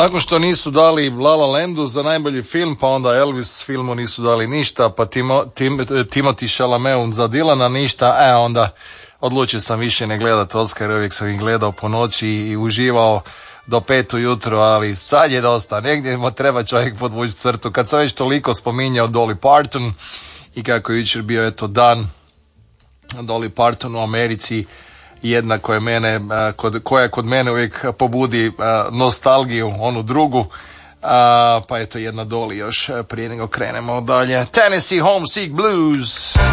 Nakon što nisu dali La La Landu za najbolji film, pa onda Elvis filmu nisu dali ništa, pa Timothy Chalamet za Dylana ništa, onda odlučio sam više ne gledati Oscar, uvijek sam ih gledao po noći i uživao do 5 ujutro, ali sad je dosta, negdje mu treba čovjek podvući crtu. Kad sam već toliko spominjao Dolly Parton i kako je jučer bio dan Dolly Parton u Americi, jedna koja kod mene uvijek pobudi nostalgiju, onu drugu, pa eto jedna Dolly još prije nego krenemo dalje. Tennessee Homesick Blues.